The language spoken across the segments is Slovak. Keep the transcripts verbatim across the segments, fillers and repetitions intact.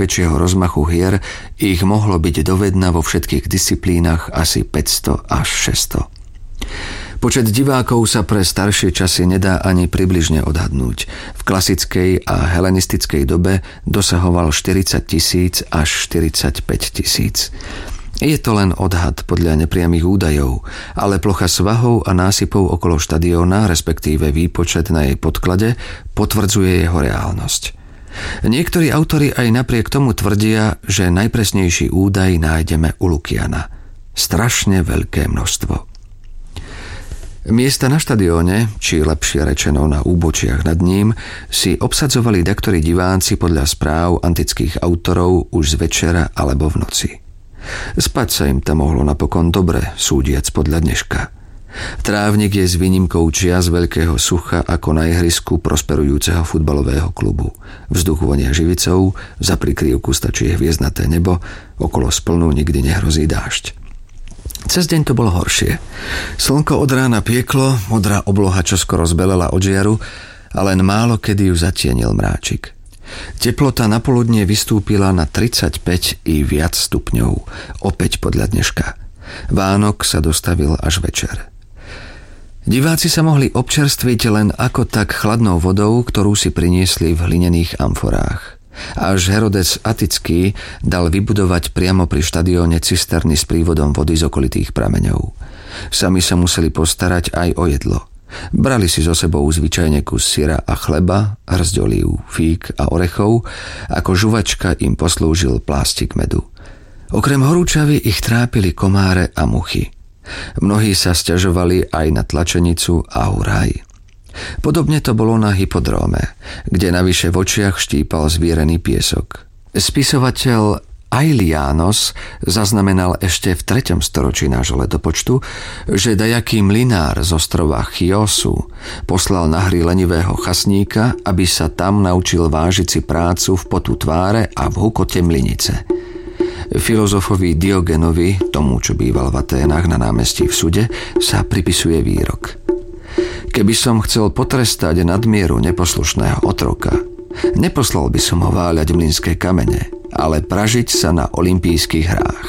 najväčšieho rozmachu hier ich mohlo byť dovedna vo všetkých disciplínach asi päťsto až šesťsto. Počet divákov sa pre staršie časy nedá ani približne odhadnúť. V klasickej a helenistickej dobe dosahoval štyridsať tisíc až štyridsaťpäť tisíc. Je to len odhad podľa nepriamých údajov, ale plocha svahov a násypov okolo štadióna, respektíve výpočet na jej podklade, potvrdzuje jeho reálnosť. Niektorí autori aj napriek tomu tvrdia, že najpresnejší údaj nájdeme u Lukiana. Strašne veľké množstvo. Miesta na štadióne, či lepšie rečeno na úbočiach nad ním, si obsadzovali daktorí diváci podľa správ antických autorov už z večera alebo v noci. Spať sa im tam mohlo napokon dobre, súdiac podľa dneška. Trávnik je s výnimkou čias veľkého sucha ako na ihrisku prosperujúceho futbalového klubu. Vzduch vonia živicou, za prikryvku stačí hviezdnaté nebo, okolo splnu nikdy nehrozí dážď. Cez deň to bolo horšie. Slnko od rána pieklo, modrá obloha čoskoro zbelela od žiaru a len málo kedy ju zatienil mráčik. Teplota na poludnie vystúpila na tridsaťpäť i viac stupňov, opäť podľa dneška. Vánok sa dostavil až večer. Diváci sa mohli občerstviť len ako tak chladnou vodou, ktorú si priniesli v hlinených amforách. Až Herodes Atický dal vybudovať priamo pri štadióne cisterny s prívodom vody z okolitých prameňov. Sami sa museli postarať aj o jedlo. Brali si so sebou zvyčajne kus syra a chleba, hrzdť olív, fík a orechov, ako žuvačka im poslúžil plástik medu. Okrem horúčavy ich trápili komáre a muchy. Mnohí sa sťažovali aj na tlačenicu a huraj. Podobne to bolo na hypodróme, kde navyše v očiach štípal zvierený piesok. Spisovateľ Aelianos zaznamenal ešte v treťom storočí nášho letopočtu, že dajaký mlynár z ostrova Chiosu poslal na hry lenivého chasníka, aby sa tam naučil vážiť si prácu v potu tváre a v hukote mlynice. Filozofovi Diogenovi, tomu, čo býval v Aténach na námestí v Sude, sa pripisuje výrok: Keby som chcel potrestať nadmieru neposlušného otroka, neposlal by som ho váľať mlynské kamene, ale pražiť sa na olympijských hrách.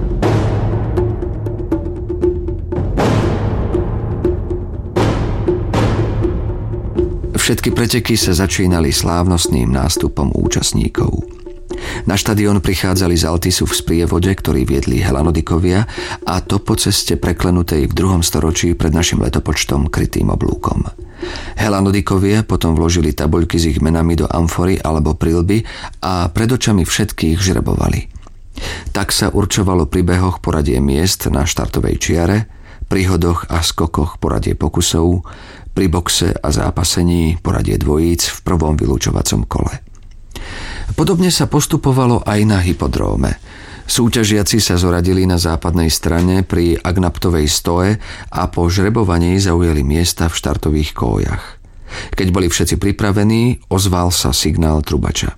Všetky preteky sa začínali slávnostným nástupom účastníkov. Na štadión prichádzali z Altisu v sprievode, ktorý viedli Helanodikovia, a to po ceste preklenutej v druhom storočí pred našim letopočtom krytým oblúkom. Helanodikovia potom vložili tabuľky s ich menami do amfory alebo prilby a pred očami všetkých žrebovali. Tak sa určovalo pri behoch poradie miest na štartovej čiare, pri hodoch a skokoch poradie pokusov, pri boxe a zápasení poradie dvojíc v prvom vylúčovacom kole. Podobne sa postupovalo aj na hypodróme. Súťažiaci sa zoradili na západnej strane pri Agnaptovej stoje a po žrebovaní zaujali miesta v štartových kójach. Keď boli všetci pripravení, ozval sa signál trubača.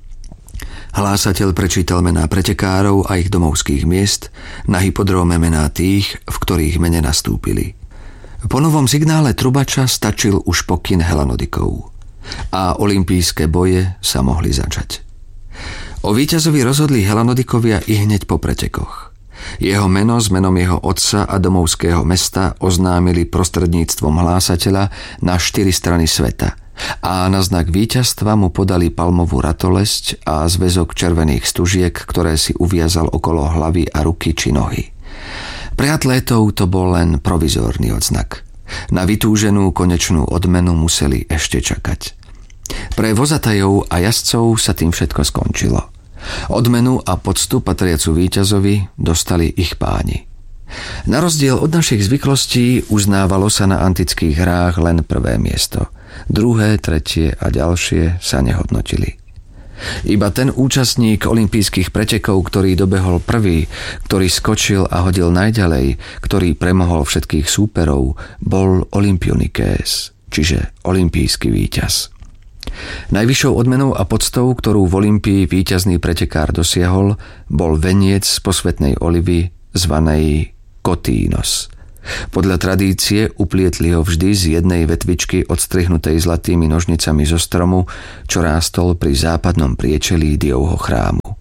Hlásateľ prečítal mená pretekárov a ich domovských miest, na hypodróme mená tých, v ktorých mene nastúpili. Po novom signále trubača stačil už pokyn Helanodikov a olympijské boje sa mohli začať. O víťazovi rozhodli Helanodikovia i hneď po pretekoch. Jeho meno s menom jeho otca a domovského mesta oznámili prostredníctvom hlásateľa na štyri strany sveta a na znak víťazstva mu podali palmovú ratolesť a zväzok červených stužiek, ktoré si uviazal okolo hlavy a ruky či nohy. Pre atlétov to bol len provizórny odznak. Na vytúženú konečnú odmenu museli ešte čakať. Pre vozatajov a jazdcov sa tým všetko skončilo. Odmenu a poctu patriacu víťazovi dostali ich páni. Na rozdiel od našich zvyklostí uznávalo sa na antických hrách len prvé miesto. Druhé, tretie a ďalšie sa nehodnotili. Iba ten účastník olympijských pretekov, ktorý dobehol prvý, ktorý skočil a hodil najďalej, ktorý premohol všetkých súperov, bol Olympionikés, čiže olympijský víťaz. Najvyššou odmenou a poctou, ktorú v Olympii víťazný pretekár dosiahol, bol veniec z posvätnej olivy zvanej Kotínos. Podľa tradície uplietli ho vždy z jednej vetvičky odstrihnutej zlatými nožnicami zo stromu, čo rástol pri západnom priečelí Diovho chrámu.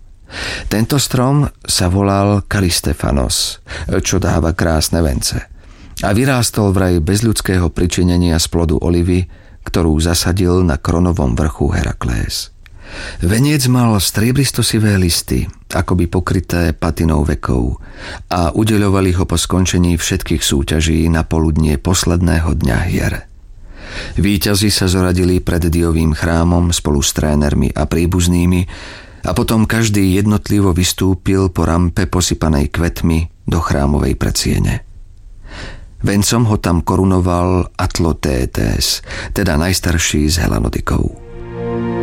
Tento strom sa volal Kalistefanos, čo dáva krásne vence. A vyrástol vraj bez ľudského pričinenia z plodu olivy, ktorú zasadil na kronovom vrchu Heraklés. Veniec mal striebristosivé listy, akoby pokryté patinou vekov, a udeľovali ho po skončení všetkých súťaží na poludnie posledného dňa hier. Víťazi sa zoradili pred Diovým chrámom spolu s trénermi a príbuznými a potom každý jednotlivo vystúpil po rampe posypanej kvetmi do chrámovej predsiene. Vencom ho tam korunoval Atlotétes, teda najstarší z Helanodikov.